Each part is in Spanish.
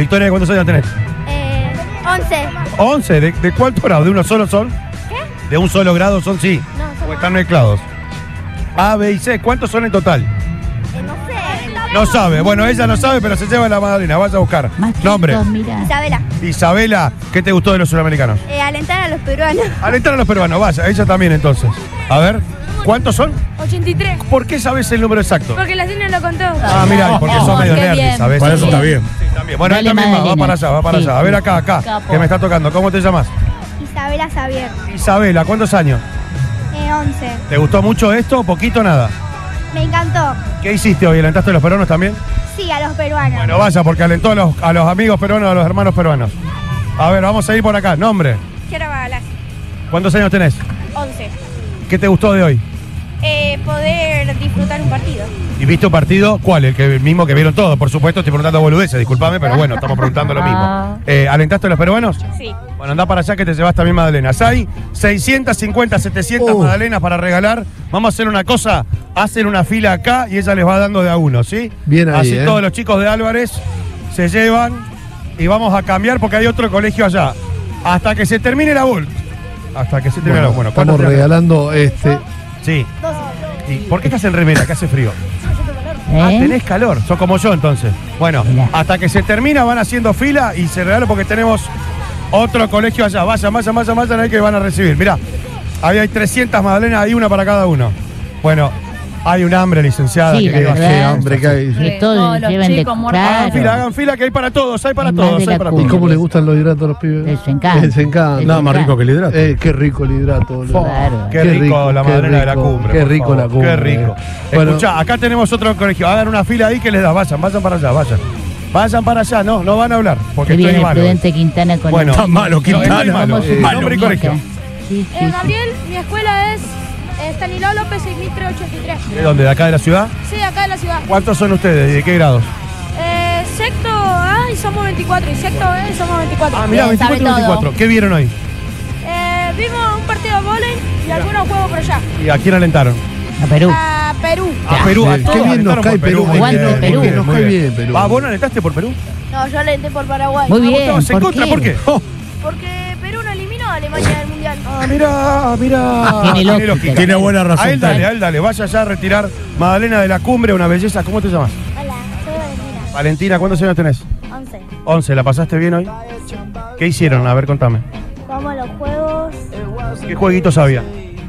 Victoria, ¿cuántos años tenés? 11. ¿11? ¿De cuánto grado? ¿De uno solo son? ¿Qué? ¿De un solo grado son? Sí. No, ¿O están mezclados? A, B y C. ¿Cuántos son en total? no sé. No sabe. Bueno, ella no sabe, pero se lleva la madrina. Vaya a buscar. Nombre. Isabela. Isabela, ¿qué te gustó de los sudamericanos? Alentar a los peruanos. Alentar a los peruanos. Vaya, ella también entonces. A ver, ¿cuántos son? 83. ¿Por qué sabes el número exacto? Porque la cena lo contó. Ah, mira, porque sos medio qué nerd, bien. ¿sabes? Para eso está bien. Sí, también. Bueno, él Dale, también va Magdalena. para allá, va para Sí, allá. A ver sí. acá, Capo. que me está tocando. ¿Cómo te llamas? Isabela Xavier. Isabela, ¿cuántos años? 11. ¿Te gustó mucho esto o poquito o nada? Me encantó. ¿Qué hiciste hoy? ¿Alentaste a los peruanos también? Sí, a los peruanos. Bueno, vaya, porque alentó a los amigos peruanos, a los hermanos peruanos. A ver, vamos a ir por acá. Nombre. Quiero balas. ¿Cuántos años tenés? 11. ¿Qué te gustó de hoy? Poder disfrutar un partido. ¿Y viste un partido? ¿Cuál? El mismo que vieron todos, por supuesto. Estoy preguntando boludeces, disculpame, pero bueno, estamos preguntando lo mismo. ¿Alentaste a los peruanos? Sí. Bueno, anda para allá que te llevas también magdalenas. Hay 650, 700 magdalenas para regalar. Vamos a hacer una cosa, hacen una fila acá y ella les va dando de a uno, ¿sí? Bien ahí, Así todos los chicos de Álvarez se llevan y vamos a cambiar porque hay otro colegio allá. Hasta que se termine la Volt. Hasta que se termine la Volt. Bueno, estamos ¿cuántos regalando Sí. ¿Y por qué estás en remera? Que hace frío. ¿Eh? Ah, tenés calor. Sos como yo entonces. Bueno, Mirá. hasta que se termina van haciendo fila y se regalan porque tenemos otro colegio allá. Vayan ahí que van a recibir. Mirá, ahí hay 300 magdalenas, hay una para cada uno. Bueno, hay un hambre, licenciada. Sí, que la no verdad. sé, Qué hambre que hay. Que todos Todos los lleven de chicos muertos. Hagan fila que hay para todos, hay para Hay más todos, de la hay para ¿Y todos. cumbia. cómo le gustan los hidratos a los pibes? Les encanta. Les encanta. Nada más rico que el hidrato. Qué rico el hidrato, boludo. Claro. Qué rico la qué madalena de la rico, cumbre. Qué por rico favor, la cumbre. Qué rico. Bueno, Escuchá, acá tenemos otro colegio. Hagan una fila ahí que les da. Vayan para allá, vayan. Vayan para allá, no van a hablar. Porque Que estoy viene malo. Prudente Quintana con Bueno, Está malo, Quintana. estoy malo. Vamos a subir Nombre y la colegio. boca. Sí, sí, sí. Gabriel, mi escuela es Estanislao López 6383. ¿De dónde? ¿De acá de la ciudad? Sí, acá de la ciudad. ¿Cuántos son ustedes y de qué grados? Sexto A y somos 24. Y sexto B y somos 24. Ah, mirá, Bien, sabe 24 y 24. todo. ¿Qué vieron hoy? Vimos un partido de vóley y algunos juegos por allá. ¿Y a quién alentaron? A Perú. A Perú. A Perú, a Qué todos bien nos alentaron cae por Perú. Muy Aguante bien, Perú. muy bien, Nos muy cae bien. bien Perú. ¿Vos no alentaste por Perú? No, yo alenté por Paraguay. Muy ¿Vos bien. estabas en contra? ¿Por qué? Porque Perú no eliminó a Alemania del Mundial. Mirá. Tiene lógica. Tiene buena razón. A él dale. Vaya ya a retirar Magdalena de la Cumbre, una belleza. ¿Cómo te llamas? Hola, soy Valentina. Valentina, ¿cuántos años tenés? 11. 11. ¿La pasaste bien hoy? ¿Qué hicieron? A ver, contame. Jugamos los juegos, ¿Qué jueguitos había?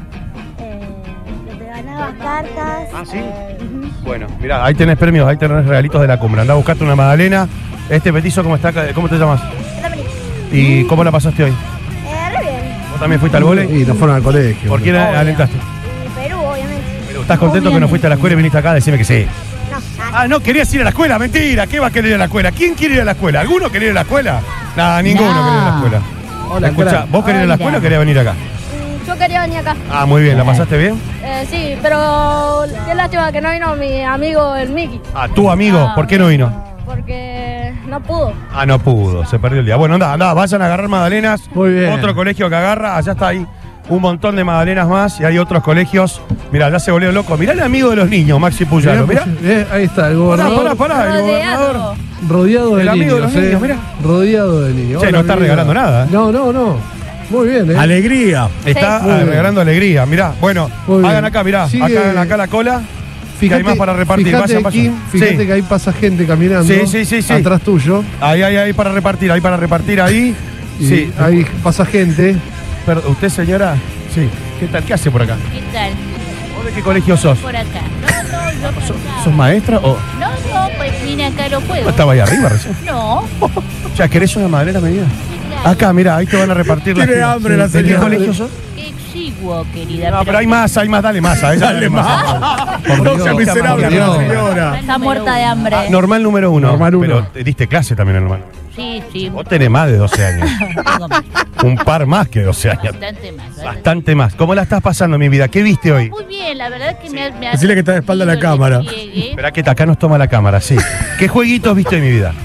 que te ganabas cartas. Ah, ¿sí? Bueno, mirá, ahí tenés premios, ahí tenés regalitos de la Cumbre. Andá a buscarte una Magdalena. Este petizo, ¿cómo está? ¿Cómo te llamas? ¿Y cómo la pasaste hoy? Re bien. ¿Vos también fuiste al vóley? Y nos fueron al colegio. ¿Por quién alentaste? Y Perú, obviamente. ¿Estás contento que no fuiste a la escuela y viniste acá? Decime que sí. No, Ah, no, querías ir a la escuela, mentira. ¿Qué va a querer ir a la escuela? ¿Quién quiere ir a la escuela? ¿Alguno quiere ir a la escuela? Nada, ninguno No. quiere ir a la escuela. Hola, Escucha, crack. ¿vos querés ir a la escuela o querías venir acá? Yo quería venir acá. Ah, muy bien, ¿la pasaste bien? Sí, pero qué lástima que no vino mi amigo el Mickey. Ah, tu amigo, ¿por qué no vino? Porque no pudo. Ah, no pudo, se perdió el día. Bueno, anda, vayan a agarrar magdalenas. Muy bien. Otro colegio que agarra, allá está ahí un montón de magdalenas más y hay otros colegios. Mirá, ya se volvió loco. Mirá el amigo de los niños, Maxi Puyaro. Mirá. Ahí está, el gobernador. Pará, el gobernador. Rodeado de El amigo de niños. los niños, mirá. Rodeado de niños. Che, Hola, no está amigo. regalando nada, ¿eh? No. Muy bien, Alegría. Está Muy bien. regalando alegría. Mirá, bueno, Muy bien. hagan acá, mirá. Sigue- Acá, acá la cola. que hay más para repartir. Fíjate, Vayan. Kim, fíjate Sí. que ahí pasa gente caminando. Sí. Atrás tuyo. Ahí para repartir, ahí. Y Sí. ahí pasa gente. Perdón, ¿usted, señora? Sí. ¿Qué tal? ¿Qué hace por acá? ¿Qué tal? ¿Vos de qué colegio sos? Por acá. No, yo por acá. ¿Sos maestra o No, pues vine acá a los no juegos. estaba ahí arriba recién? No. Ya, ¿querés una madera medida? Acá, mira, ahí te van a repartir las Tiene pilas. hambre la ¿De qué señora. colegio sos? Qué exiguo, querida. No, pero hay más, dale más. A ella Dale más. Por No Dios. sea miserable, por Dios. señora. Está muerta de hambre. Ah, normal número 1. Normal uno. Pero te diste clase también en normal. Sí. Vos tenés más de 12 años. Tengo más. Un par más que 12 años. Bastante más. Bastante más. ¿Cómo la estás pasando, mi vida? ¿Qué viste hoy? Muy bien, la verdad que me ha Decile que está de espalda a la cámara. Esperá que acá nos toma la cámara, sí. ¿Qué jueguitos viste en mi vida?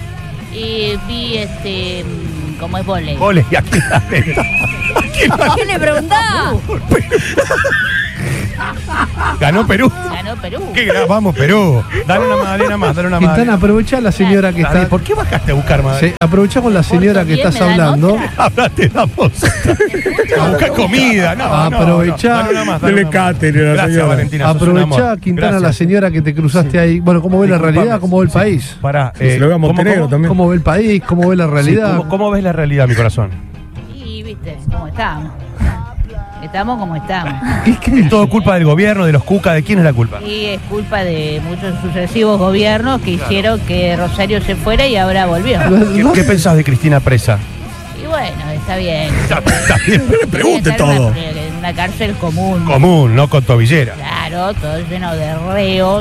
Vi como es volei. Goles y aquí la neta. ¿Qué le preguntás? Ganó Perú. Ganó Ganó Perú. Vamos, Perú. Dale una magdalena más, dale una Quintana, magdalena. aprovechá la señora que Dale, está. ¿por qué bajaste a buscar magdalena? Aprovechá con la señora que Bien, estás ¿me dan hablando. otra? Hablaste, damos. A buscar comida. No, Aprovechá. Dale una más, dale Dele una más. cátedra a la Gracias, señora. Valentina. sos un Aprovechá, amor. Quintana, la Gracias. señora que te cruzaste ahí. Bueno, ¿cómo ve la Disculpame. realidad? ¿Cómo ve el país? Pará. Se lo veo a Montenegro también. ¿Cómo ve el país? ¿Cómo ve la realidad? ¿Cómo ves la realidad, mi corazón? Y viste, cómo estamos. Estamos como estamos. ¿Es todo culpa del gobierno, de los cucas? ¿De quién es la culpa? Y es culpa de muchos sucesivos gobiernos que hicieron que Rosario se fuera y ahora volvió. ¿Qué pensás de Cristina presa? Y bueno, está bien. Está bien. No le pregunte Está en todo. en una cárcel común. Común, no con tobillera. Claro, todo lleno de reos.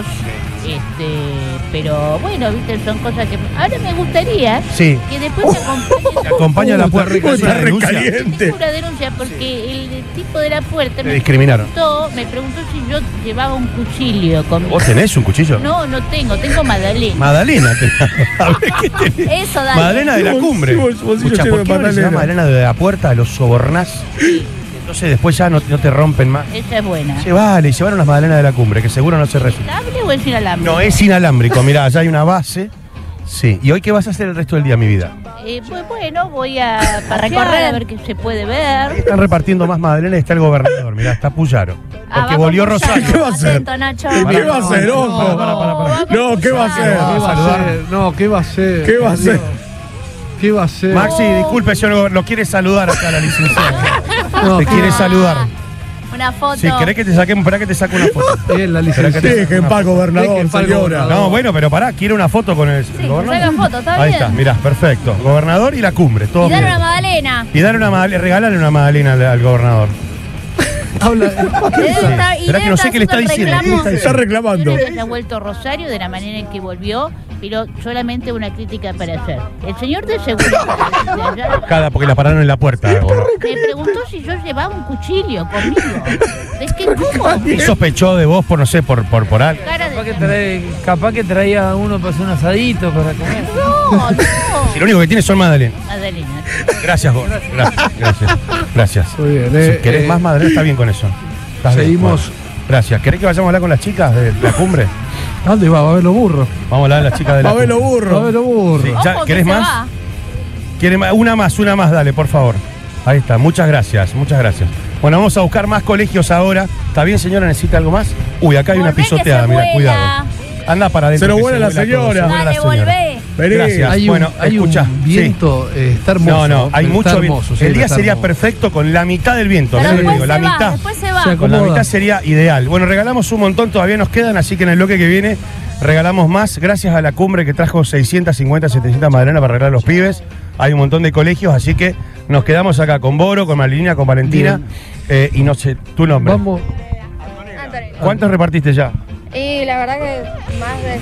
Pero bueno, viste, son cosas que. Ahora me gustaría Sí. que después me acompañen. Te acompaña a la puerta. Está ¿Una denuncia? recaliente. Tengo una denuncia porque el tipo de la puerta Te discriminaron. me preguntó si yo llevaba un cuchillo conmigo. ¿Vos tenés un cuchillo? No tengo magdalena. Magdalena. A ver, ¿qué tenés? Eso, dale. Magdalena de la cumbre. Sí, bolsillo Escucha, lleno ¿por de qué no le llevas magdalena? Magdalena de la puerta, los sobornás? Entonces después ya no te rompen más. Esa es buena. Se vale, llevaron las magdalenas de la cumbre, que seguro no se resulta. ¿Inalable o es inalámbrico? No, es inalámbrico, mirá, allá hay una base. Sí. ¿Y hoy qué vas a hacer el resto del día, mi vida? Pues bueno, voy a recorrer a ver qué se puede ver. Están repartiendo más magdalenas y está el gobernador, mirá, está Puyaro. Porque vamos, volvió Puyaro. Rosario. ¿Qué va a hacer? Atento, Nacho. ¿Qué va a hacer, ojo? Para. No, ¿qué va a hacer? ¿Qué va a saludar. hacer? No, ¿qué va a hacer? ¿Qué va a hacer? ¿Qué va a hacer? Maxi, disculpe, yo lo quiere saludar acá la licenciada. No, Te quiere saludar. Una foto. Si querés que te saquemos, esperá que te saque una foto. Bien, la Espera que licenciada. Dejen paz, gobernador, Dejen paz, señora. gobernador. No, bueno, pero pará, quiere una foto con el Sí, que gobernador. saca foto, está Ahí bien. está, mirá, perfecto. Gobernador y la cumbre, todo Y dar bien. una magdalena. Y darle una magdalena, regálale una magdalena al gobernador. Habla. Esperá que no sé qué le está diciendo. Está reclamando. Quiero que haya vuelto Rosario de la manera en que volvió, pero solamente una crítica para hacer. El señor de seguridad de allá Porque la pararon en la puerta. gobernador. me preguntó si yo llevaba un cuchillo conmigo. Es que cómo. Y sospechó de vos por, no sé, por algo. Cara Capaz que traía uno para hacer un asadito para comer. No. Si lo único que tiene son magdalenas. Magdalena. Gracias, vos. Gracias. Muy bien, Si querés más magdalena, está bien con eso. Estás bien, seguimos. bueno. Gracias. ¿Querés que vayamos a hablar con las chicas de la cumbre? ¿A dónde va? Va a ver los burros. Vamos a hablar de las chicas de la A ver los cumbre. Va a burros. ver los burros. Sí, ya, Ojo, que ¿querés se más? va. ¿Quiere más? Una más, dale, por favor. Ahí está, muchas gracias. Bueno, vamos a buscar más colegios ahora. ¿Está bien, señora? ¿Necesita algo más? Uy, acá hay una Volvé, que pisoteada, se mira, vuela. cuidado. Anda para adentro. Se lo que vuela la todo, señora. se vuela la Dale, señora. volvé. Vení. Gracias. Hay Bueno, hay escucha, un viento, está hermoso. No, hay está mucho viento. hermoso, sí, El día está sería hermoso. perfecto con la mitad del viento. Pero ¿no? después Digo, se la va, mitad. después se Se va. acomoda. Con la mitad sería ideal. Bueno, regalamos un montón, todavía nos quedan, así que en el bloque que viene regalamos más. Gracias a la cumbre que trajo 650, 700 magdalenas para regalar a los pibes. Hay un montón de colegios, así que nos quedamos acá con Boro, con Marilina, con Valentina. Y no sé, tu nombre. Vamos. ¿Cuántos repartiste ya? Y la verdad que más de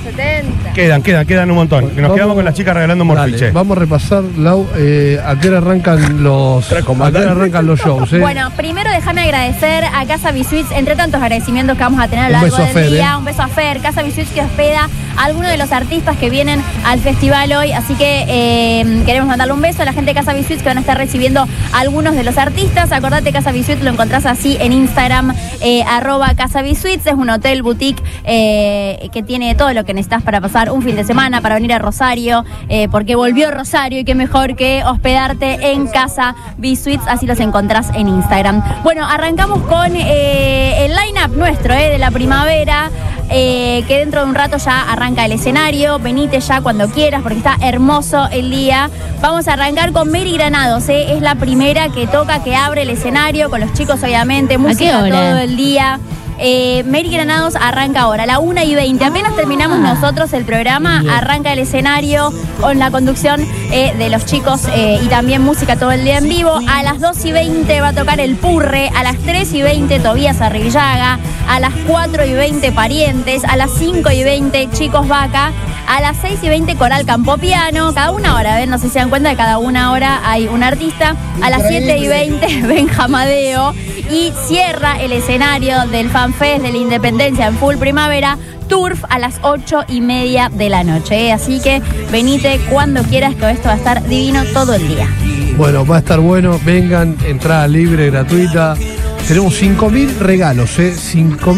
70. Quedan un montón. Que nos Vamos- quedamos con las chicas regalando Dale, morfiche. vamos a repasar, Lau, a qué hora arrancan los shows. Bueno, primero déjame agradecer a Casa Bisuits, entre tantos agradecimientos que vamos a tener a lo Un largo beso a del Fer, día. Un beso a Fer, Casa Bisuits que hospeda a algunos de los artistas que vienen al festival hoy, así que queremos mandarle un beso a la gente de Casa Bisuits que van a estar recibiendo a algunos de los artistas. Acordate, Casa Bisuits lo encontrás así en Instagram, @Casa Bisuits. Es un hotel boutique que tiene todo lo que necesitas para pasar un fin de semana, para venir a Rosario, porque volvió Rosario y qué mejor que hospedarte en Casa Bisuits, así los encontrás en Instagram. Bueno, arrancamos con el line-up nuestro de la primavera, que dentro de un rato ya arranca el escenario. Venite ya cuando quieras porque está hermoso el día. Vamos a arrancar con Mary Granados, es la primera que toca, que abre el escenario con los chicos, obviamente, música hora? todo el día. Mary Granados arranca ahora a la 1:20. Apenas terminamos nosotros el programa, arranca el escenario con la conducción de los chicos y también música todo el día en vivo. A las 2:20 va a tocar El Purre, a las 3:20 Tobías Arribillaga, a las 4:20 Parientes, a las 5:20 Chicos Vaca, a las 6:20 Coral Campopiano, cada una hora, no sé si se dan cuenta de cada una hora hay un artista. A las 7:20 Benjamadeo, y cierra el escenario del FanFest de la Independencia en full primavera, Turf, a las 8:30 de la noche. Así que venite cuando quieras, que esto va a estar divino todo el día. Bueno, va a estar bueno. Vengan, entrada libre, gratuita. Tenemos 5.000 regalos, 5.000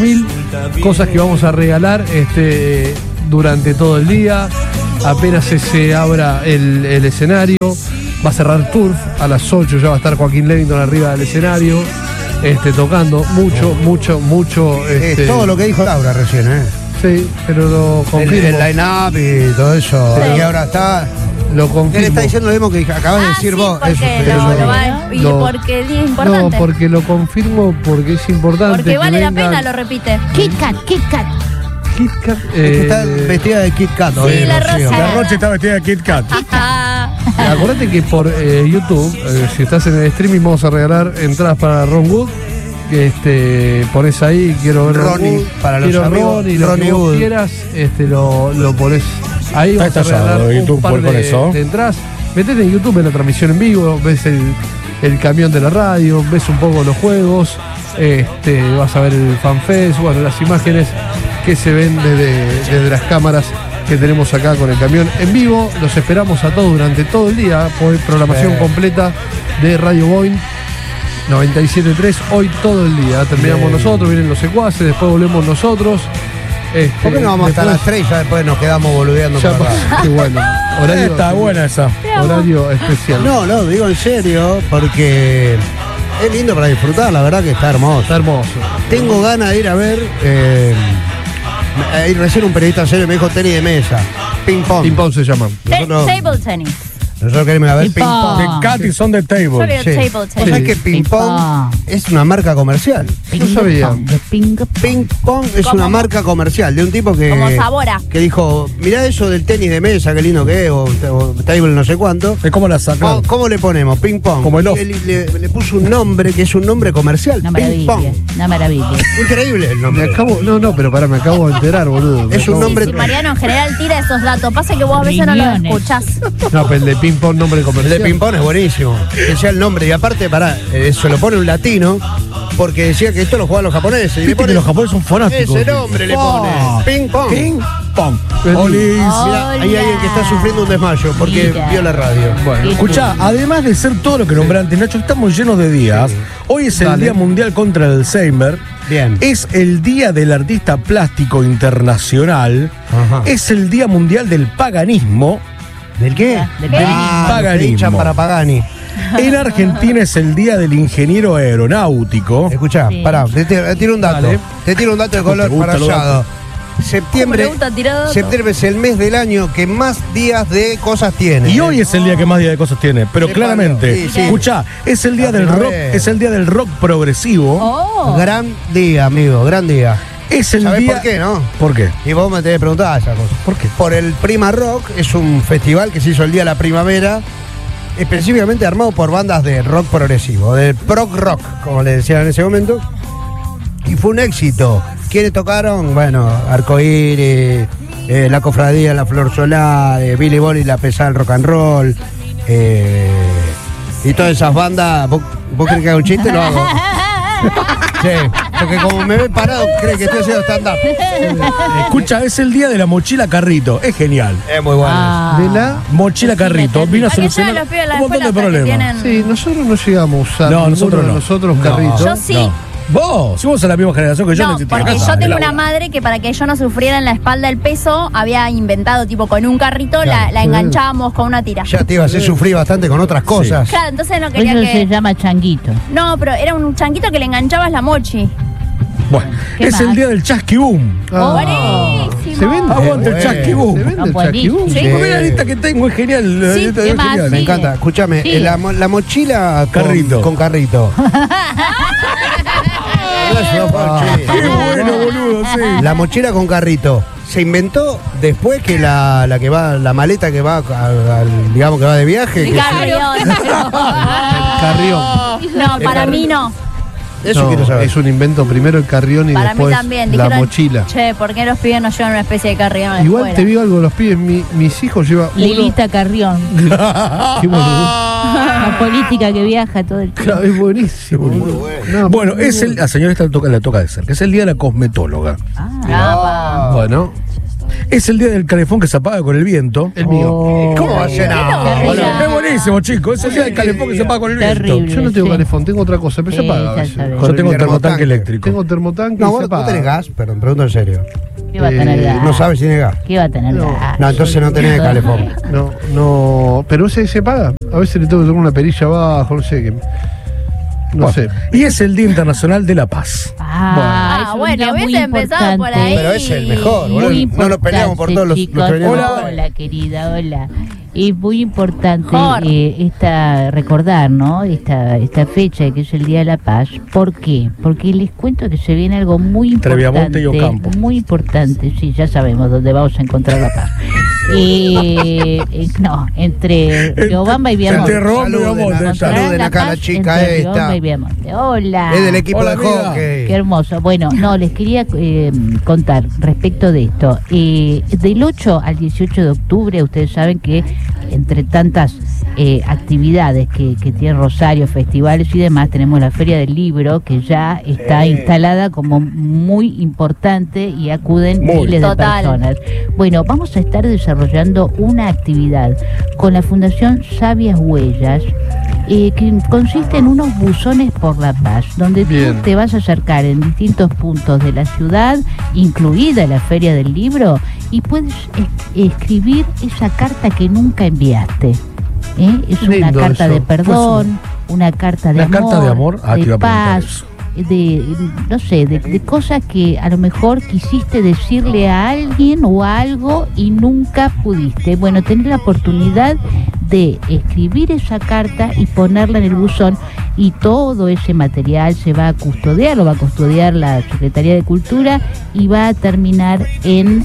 cosas que vamos a regalar durante todo el día. Apenas se abra el escenario, va a cerrar Turf a las 8, ya va a estar Joaquín Levington arriba del escenario, tocando mucho. Es todo lo que dijo Laura recién, ¿eh? Sí, pero lo confirmo. El line-up y todo eso. Sí. Y ahora está. Lo confirmo. Él está diciendo lo mismo que acabas de decir sí, vos. porque porque es importante. No, porque lo confirmo, porque es importante. Porque vale la vengan. pena, lo repite. Kit Kat. Kit Kat. Es que está vestida de Kit Kat. Sí, la Rosa. La Roche está vestida de Kit Kat. Acordate que por YouTube, si estás en el streaming, vamos a regalar entradas para Ron Wood. Pones ahí, quiero ver Ronnie, Wood, para los quiero amigos, Ronnie, lo Ronnie que vos Wood. quieras, lo pones ahí. Vamos a regalar estallado, un YouTube, par con eso. de entradas. Metete en YouTube en la transmisión en vivo, ves el camión de la radio, ves un poco los juegos, vas a ver el FanFest, bueno, las imágenes que se ven desde las cámaras que tenemos acá con el camión en vivo. Los esperamos a todos durante todo el día, programación completa de Radio Boeing 97.3, hoy todo el día. Terminamos nosotros, vienen los secuaces, después volvemos nosotros. ¿Por qué no vamos hasta las 3 y ya después nos quedamos boludeando por acá? Qué bueno. Horario, Está buena esa. horario especial. No, digo en serio, porque es lindo para disfrutar, la verdad que está hermoso. Está hermoso. Tengo ganas de ir a ver. Recién un periodista serio me dijo tenis de mesa, ping pong. Ping pong se llama. Table tennis. Nosotros queremos ir a ver Ping ping pong. pong. The Cat is on the Yo table. veo Sí. table ¿Vos tennis. sabés que ping pong es una marca comercial? No sabía. Ping Ping pong es ¿Cómo? una marca comercial de un tipo que. Como Sabora. Que dijo: mirá eso del tenis de mesa, qué lindo que es, o table no sé cuánto. Es como la sacan. ¿Cómo le ponemos? Ping pong. Como el off. Y él le puso un nombre que es un nombre comercial. Una Ping pong. maravilla. Una maravilla. Increíble el nombre. Pero pará, me acabo de enterar, boludo. Es un nombre. Si Mariano en general tira esos datos, pasa que vos a veces no los Riñones. escuchás. No, pero el de ping pong nombre El comercial. de ping pong es buenísimo. Que sea el nombre. Y aparte, se lo pone un latino, porque decía que esto lo jugaban los japoneses. Y le Viste pone que los japoneses son fanáticos. ese nombre le pone. Ping pong. Ping pong. Hola. Olis. Mirá, hay alguien que está sufriendo un desmayo porque Mira. vio la radio. Bueno, Escuchá, además de ser todo lo que nombré antes, Nacho, estamos llenos de días. Hoy es el Dale. Día Mundial contra el Alzheimer. Bien. Es el Día del Artista Plástico Internacional. Ajá. Es el Día Mundial del Paganismo. ¿Del qué? Del paganismo. te hinchan para Pagani. En Argentina es el Día del Ingeniero Aeronáutico. Escuchá, Sí. pará, te tiro un dato. Dale. Te tiro un dato de ¿Te color gusta para lo allá. Septiembre. Pregunta tirada. Septiembre es el mes del año que más días de cosas tiene. Y hoy es el día que más día de cosas tiene, pero Sí, claramente, sí, sí. escuchá, es el día La del rock, primavera. es el día del rock progresivo. Oh. Gran día, amigo, gran día. Es el ¿Sabés día. por qué, no? ¿Por qué? Y vos me tenés que preguntar esa cosa. ¿Por qué? Por el Prima Rock, es un festival que se hizo el día de la primavera, específicamente armado por bandas de rock progresivo, de prog rock, como le decían en ese momento. Y fue un éxito. ¿Quiénes tocaron? Bueno, Arcoíris, La Cofradía, La Flor Solar, Billy Ball y La Pesada del Rock and Roll. Y todas esas bandas. ¿Vos crees que haga un chiste? Lo hago. Sí, porque como me ve parado, cree que estoy haciendo stand-up. Escucha, es el día de la mochila carrito. Es genial. Es muy bueno. Ah. De la. Mochila carrito. Vino a ¿A qué llevan solucionar los pibes a la un montón de escuela hasta que problemas. tienen? Sí, nosotros no llegamos a usar No, ninguno nosotros de no. nosotros No. carritos. Yo sí. No. Vos, si vos sos la misma generación que yo, No, necesito porque casa, yo tengo el una agua. madre que para que yo no sufriera en la espalda el peso, había inventado tipo con un carrito, Claro. la enganchábamos con una tira. Ya te iba a hacer sufrir bastante con otras cosas. Claro, entonces no quería Eso se que... llama changuito. No, pero era un chanquito que le enganchabas la mochi. Bueno, ¿Qué es más? el día del chasquibum. Buenísimo. ¿Se vende? Aguante el bueno. chasquibum. ¿Se vende el buenísimo. chasquibum? Sí. Mira la lista que tengo, es genial. La Sí, lista ¿qué es más? genial. Me Sí. encanta. Escúchame, Sí. la mochila con Carrito. Con carrito. Qué bueno, boludo, sí. La mochila con carrito se inventó después que la maleta que va digamos que va de viaje. que- Carrión. No, para mí no. Eso No, quiero saber. es un invento primero el carrión y Para mí después también. la Dijeron, mochila. Che, ¿por qué los pibes no llevan una especie de carrión a la Igual escuela? te digo algo, los pibes, mis hijos llevan uno. Lilita Carrión. Qué boludo. Una política que viaja todo el tiempo. Claro, es buenísimo. No, Bueno, es el. La señora esta la toca de cerca. Es el día de la cosmetóloga. Ah, Bueno, Es el día del calefón que se apaga con el viento. el mío. Oh. ¿Cómo va a ser? Qué No, loco. boludo. Es buenísimo. buenísimo, chicos. Ese día de calefón que se paga con el viento. Terrible. Yo no tengo Sí. calefón, tengo otra cosa, pero se paga a ya veces. sabes. Yo tengo el termotanque eléctrico. Tengo termotanque No, y se vos paga. tenés gas, pero me pregunto en serio. ¿Qué va a tener gas? No sabes si tenés gas. ¿Qué va a tener No. gas? No, entonces no tenés calefón. No, pero ese se paga. A veces le tengo que tener una perilla abajo, no sé qué. No sé. Y es el Día Internacional de la Paz. Ah, es un día muy hubiese empezado por importante. ahí. Pero es el mejor, boludo. Muy No nos peleamos por todos los que chicos. venimos. Hola, querida, hola. Es muy importante Mejor. recordar, ¿no? Esta fecha que es el Día de la Paz. ¿Por qué? Porque les cuento que se viene algo muy Entre importante. Viamonte y Ocampo. Muy importante, sí, ya sabemos dónde vamos a encontrar la paz. No, entre Riobamba y Viamonte. Entre Riobamba y Saluden, Viamonte, saluden acá a la paz chica entre esta. Riobamba y Viamonte. Hola. Es del equipo Hola, de amiga. hockey. Qué hermoso. Bueno, no, les quería contar respecto de esto. Del 8 al 18 de octubre, ustedes saben que entre tantas actividades que tiene Rosario, festivales y demás, tenemos la Feria del Libro, que ya está instalada como muy importante y acuden miles de personas. Bueno, vamos a estar desarrollando una actividad con la Fundación Sabias Huellas, que consiste en unos buzones por la paz, donde Bien. tú te vas a acercar en distintos puntos de la ciudad, incluida la Feria del Libro, y puedes escribir esa carta que nunca enviaste. Es una Lindo carta eso. de perdón, una carta de Una amor, carta de amor. Ah, te iba de a preguntar paz, eso. no sé, de cosas que a lo mejor quisiste decirle a alguien o a algo y nunca pudiste. Bueno, tenés la oportunidad de escribir esa carta y ponerla en el buzón, y todo ese material se va a custodiar, lo va a custodiar la Secretaría de Cultura y va a terminar en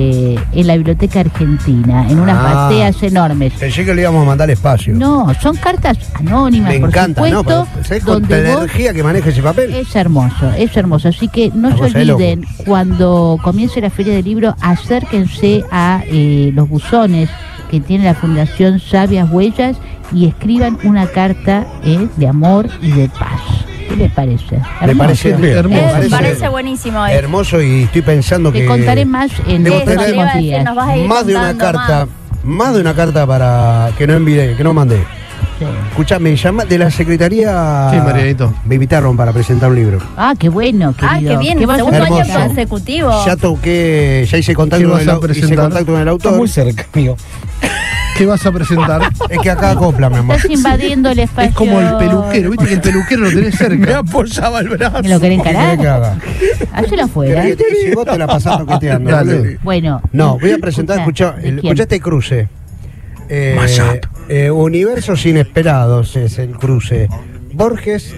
la Biblioteca Argentina, en unas bateas enormes. Pensé que le íbamos a mandar al espacio. No, son cartas anónimas, Me por encanta, ¿no? supuesto, Pero ¿sabés con la donde vos... energía que maneja ese papel? Es hermoso. Así que no Una se cosa de olviden, cuando comience la Feria del Libro, acérquense a los buzones que tiene la Fundación Sabias Huellas y escriban una carta de amor y de paz. ¿Qué les parece? Me parece bien. Hermoso. me Me parece buenísimo. hermoso y estoy pensando Te que contaré más en debo los tener- próximos días. Nos vas a ir más de una contando carta, más. más de una carta para que no envié, que no mandé. Sí. Escuchame, llama de la secretaría. Sí, Marianito. Me invitaron para presentar un libro. Ah, qué bueno, querido. Qué bien, vas a segundo año Hermoso. consecutivo. Ya toqué, ya hice contacto, ¿Qué con vas el, a hice presentar? contacto con el Está autor. muy cerca, amigo. ¿Qué vas a presentar? Es que acá acopla, mi amor. Estás invadiendo el espacio. Es como el peluquero, viste que el peluquero lo tenés Me cerca. apoyaba el brazo. ¿Me lo querés ¿Qué querés que encarar? haga? Hacelo afuera. ¿Querés que si vos te la pasás toqueteando? Dale. boludo? Bueno. No, voy a presentar, escuchá ¿de quién? escuchá este cruce. Mashup. Universos Inesperados es el cruce. Borges,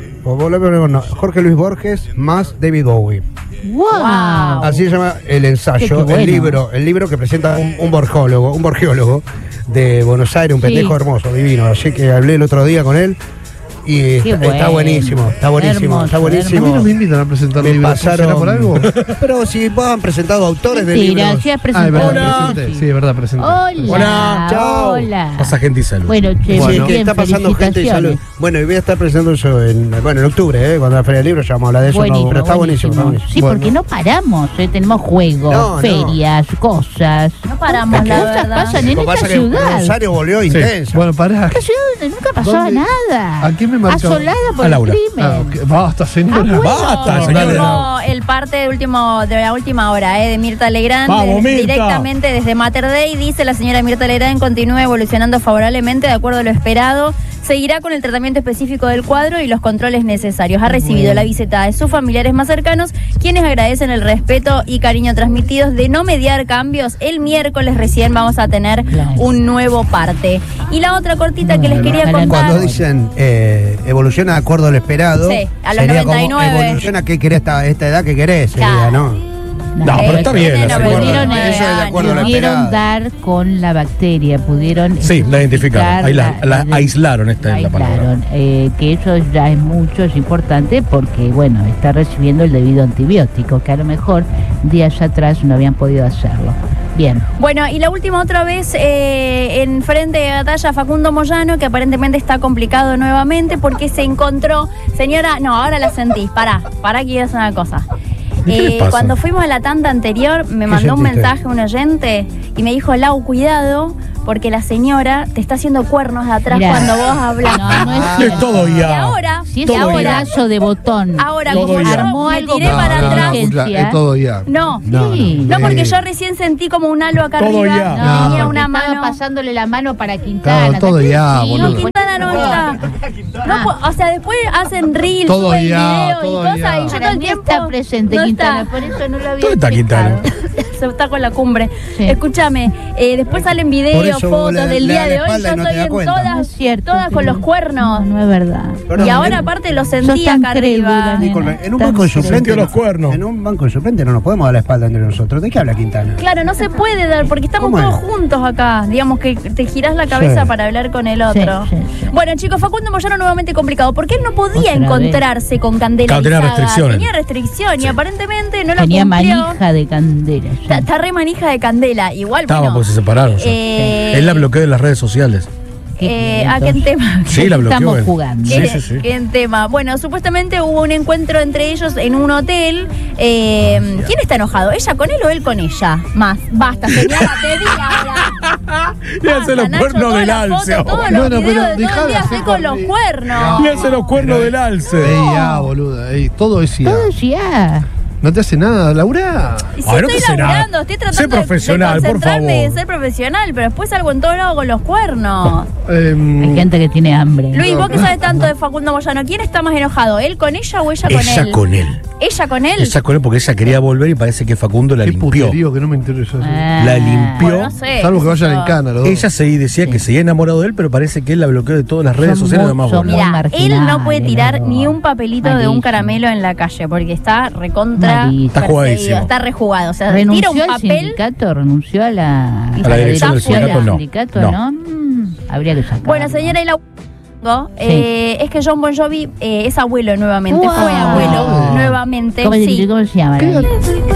Jorge Luis Borges más David Bowie. ¡Wow! Así se llama el ensayo, Qué bueno. el libro que presenta un borgeólogo de Buenos Aires, un Sí. pendejo hermoso, divino. Así que hablé el otro día con él y Qué está bueno. buenísimo, está buenísimo, Hermoso, está A buenísimo. mí no me invitan a presentar Me libros. ¿Será pasaron por algo? Pero si vos han presentado autores de Mentira, libros. sí has Ah, es presentado. verdad, presenté. Sí, es verdad, presenté. Hola. Hola. Chao. Hola. Pasa gente y salud. Bueno, che, Sí, Bueno. es que bien, está pasando gente y salud. felicitaciones. Bueno, y voy a estar presentando eso en octubre, cuando la Feria del Libro, ya vamos a hablar de eso, Buenísimo, pero está buenísimo, está buenísimo. Sí, Bueno. porque no paramos, tenemos juegos, No, no. ferias, cosas. No paramos, ¿Qué la cosas verdad. pasan en Lo que esta pasa es que ciudad? Rosario volvió intensa. Bueno, pará. Esta ciudad donde nunca pasaba ¿Dónde? nada. ¿A quién me marcó? Asolada por A el Laura. crimen. Ah, ok. Basta, señora. Ah, bueno. Basta, Tenemos señora. el parte de la última hora de Mirta Legrand, Vamos, Mirta. directamente desde Mater Dei. Dice la señora Mirta Legrand: continúa evolucionando favorablemente de acuerdo a lo esperado. Seguirá con el tratamiento específico del cuadro y los controles necesarios. Ha recibido la visita de sus familiares más cercanos, quienes agradecen el respeto y cariño transmitidos. De no mediar cambios, el miércoles recién vamos a tener Claro. un nuevo parte. Y la otra cortita que les quería ojalá no. contar. Cuando dicen evoluciona de acuerdo al esperado, Sí, a los sería 99. como evoluciona qué querés esta edad que querés, sería, Claro. ¿no? No, pero está bien. Tienen la acuerdo. señora. pudieron, Eso es de acuerdo a lo Pudieron esperado. dar con la bacteria, pudieron... Sí, la identificaron. Ahí la aislaron, esta es la palabra. aislaron, que eso ya es mucho, es importante porque, bueno, está recibiendo el debido antibiótico, que a lo mejor días atrás no habían podido hacerlo. Bien. Bueno, y la última otra vez en frente de batalla Facundo Moyano, que aparentemente está complicado nuevamente porque se encontró, señora, no, ahora la sentís, pará que quiero hacer una cosa. ¿Y qué le pasa? Cuando fuimos a la tanda anterior, me mandó un sentiste? mensaje un oyente y me dijo: Lau, cuidado, porque la señora te está haciendo cuernos de atrás Mirá. cuando vos hablas. No, no es Es cierto. todo Y ya. ahora, Si es Todo un ya. pedazo de botón. ahora le como yo armó me algo tiré con para atrás. inteligencia. Es todo ya. No, Sí. no, porque yo recién sentí como un halo acá Todo arriba. ya. y tenía No, una Estaba mano. pasándole la mano para Quintana. Claro, todo ya, Sí, boludo. No, Quintana no está. No, o sea, después hacen reels, Todo suben ya, videos y todo cosas ya. y yo todo Para el mí tiempo está presente no Quintana, está. por eso no lo había ¿Dónde está Quintana? Se está con la cumbre. Sí. Escúchame, después salen Por videos, eso vos fotos le del das día la de hoy. espalda Yo y no te estoy das en cuenta. todas, No es cierto, todas con los cuernos. No es verdad. Perdón, Y ahora aparte lo Sos sentí tan acá crédula, arriba. nena. Disculpe, en un Tan banco de crédula. suplente. Sintió los cuernos. En un banco de suplente no nos podemos dar la espalda entre nosotros. ¿De qué habla Quintana? Claro, no se puede dar porque estamos ¿Cómo es? todos juntos acá. Digamos que te girás la cabeza Sí. para hablar con el otro. Sí, sí, sí. Bueno, chicos, Facundo Moyano nuevamente complicado porque él no podía Otra encontrarse con Candela Claro, tenía Lizzaga. restricciones. Tenía restricción y aparentemente no la Tenía cumplió. manija de candela. ya. Está re manija de Candela. Igual, Estaba bueno. porque se separaron. ya. Él la bloqueó de las redes sociales. ¿Qué en tema? Sí, la bloqueó Estamos él. jugando. Sí, sí, sí. ¿Qué en tema? Bueno, supuestamente hubo un encuentro entre ellos en un hotel. ¿Quién está enojado? ¿Ella con él o él con ella? Más. Basta, señora, te di ahora. Le hace los Nacho, cuernos todas del las alce. fotos, todos ahora. los Bueno, videos pero de todo dejá el de día hacer estoy con los con- cuernos. Le hace los cuernos del alce. Ya, boluda. Todo es ya. Todo ya. No te hace nada, Laura. Y si Ay, no estoy te hace nada. laburando, estoy Sé tratando profesional, de por concentrarme favor. en ser profesional, pero después salgo en todo lado con los cuernos. Hay gente que tiene hambre. Luis, vos que sabes tanto de Facundo Moyano, ¿quién está más enojado? ¿Él con ella o ella con él? Ella con él. ¿Ella con él? Ella con él porque ella quería volver y parece que Facundo la Qué limpió. puterío que no me interesa eso. La limpió. Bueno, no sé, Salvo que qué sé vayan yo. en cana los dos. Ella decía que seguía enamorado de él, pero parece que él la bloqueó de todas las redes Son sociales. muy- Además, son bueno. muy Mira, marginales, él no puede tirar los ni dos. un papelito de un Malísimo. caramelo en la calle porque está recontra Malísimo. Está perseguido, jugadísimo. está rejugado. O sea, ¿Renunció tira un al papel. sindicato? ¿Renunció a la dirección del sindicato? No. Habría que sacarlo. Bueno, señora, y la es que John Bon Jovi es abuelo nuevamente, Wow. fue abuelo nuevamente. ¿Cómo, Sí. ¿Cómo se llama? ¿Qué?